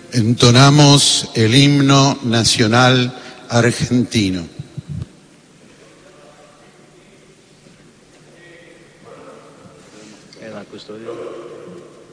Entonamos el himno nacional argentino. En la custodia.